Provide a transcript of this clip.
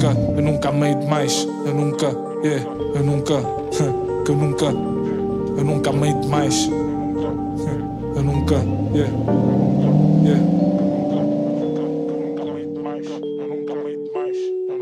nunca amei demais. Eu nunca, yeah, eu nunca, que eu nunca amei demais. Eu nunca, yeah, yeah.